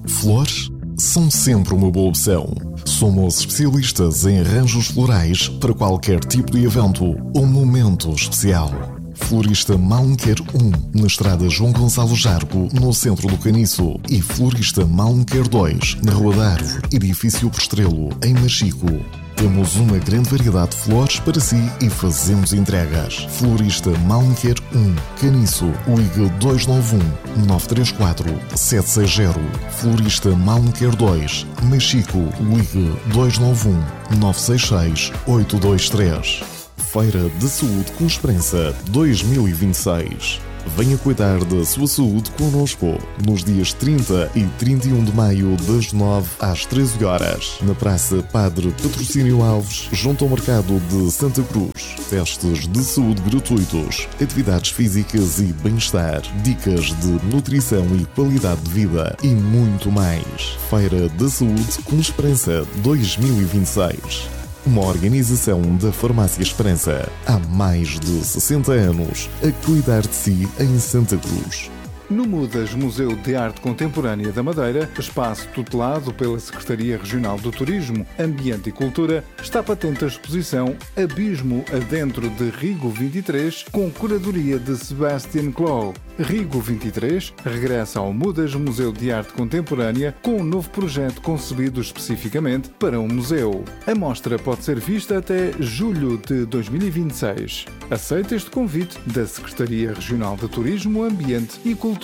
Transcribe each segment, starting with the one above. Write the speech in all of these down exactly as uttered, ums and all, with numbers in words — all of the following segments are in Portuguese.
Flores são sempre uma boa opção. Somos especialistas em arranjos florais para qualquer tipo de evento ou momento especial. Florista Malmequer um, na estrada João Gonçalo Jargo, no centro do Caniço. E Florista Malmequer dois, na Rua da Árvore, edifício Postrelo, em Machico. Temos uma grande variedade de flores para si e fazemos entregas. Florista Malmequer um, Caniço, ligue dois nove um, nove três quatro, sete seis zero. Florista Malmequer dois, Machico, ligue dois nove um, nove seis seis, oito dois três. Feira de Saúde com Esperança dois mil e vinte e seis. Venha cuidar da sua saúde connosco nos dias trinta e trinta e um de maio, das nove às treze horas, na Praça Padre Patrocínio Alves, junto ao Mercado de Santa Cruz. Testes de saúde gratuitos, atividades físicas e bem-estar, dicas de nutrição e qualidade de vida e muito mais. Feira da Saúde com Esperança dois mil e vinte e seis. Uma organização da Farmácia Esperança. Há mais de sessenta anos a cuidar de si em Santa Cruz. No Mudas Museu de Arte Contemporânea da Madeira, espaço tutelado pela Secretaria Regional do Turismo, Ambiente e Cultura, está patente a exposição Abismo Adentro de Rigo vinte e três, com curadoria de Sebastian Clow. Rigo vinte e três regressa ao Mudas Museu de Arte Contemporânea com um novo projeto concebido especificamente para um museu. A mostra pode ser vista até julho de dois mil e vinte e seis. Aceita este convite da Secretaria Regional de Turismo, Ambiente e Cultura.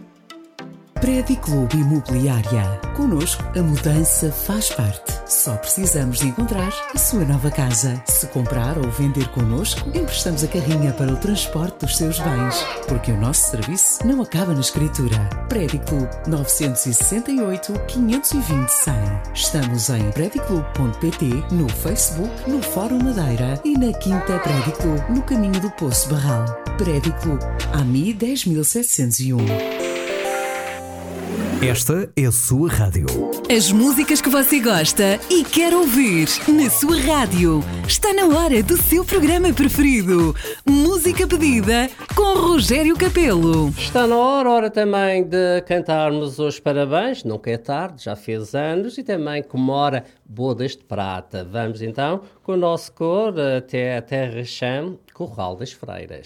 Prédio Clube Imobiliária. Connosco, a mudança faz parte. Só precisamos de encontrar a sua nova casa. Se comprar ou vender connosco, emprestamos a carrinha para o transporte dos seus bens. Porque o nosso serviço não acaba na escritura. Prédio Clube nove seis oito, quinhentos e vinte, cem. Estamos em prédio clube ponto pt, no Facebook, no Fórum Madeira e na Quinta Prédio Clube, no caminho do Poço Barral. Prédio Clube, A M I dez mil setecentos e um. Esta é a sua rádio. As músicas que você gosta e quer ouvir na sua rádio. Está na hora do seu programa preferido. Música pedida com Rogério Capelo. Está na hora, hora também de cantarmos os parabéns. Nunca é tarde, já fez anos e também comemora bodas de prata. Vamos então com o nosso cor até a Terra Chão, Corral das Freiras.